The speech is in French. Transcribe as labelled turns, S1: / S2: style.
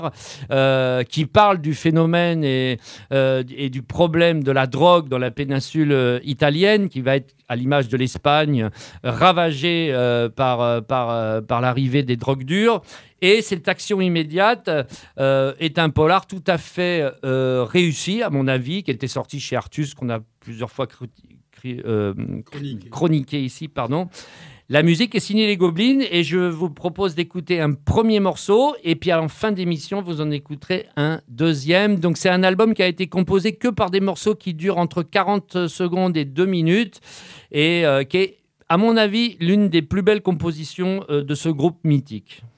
S1: qui parle du phénomène et du problème de la drogue dans la péninsule italienne, qui va être, à l'image de l'Espagne, ravagée par l'arrivée des drogues dures. Et cette action immédiate est un polar tout à fait réussi, à mon avis, qui était sorti chez Artus, qu'on a plusieurs fois chroniqué ici, pardon. La musique est signée Les Gobelins et je vous propose d'écouter un premier morceau et puis à la fin d'émission, vous en écouterez un deuxième. Donc c'est un album qui a été composé que par des morceaux qui durent entre 40 secondes et 2 minutes et qui est, à mon avis, l'une des plus belles compositions de ce groupe mythique.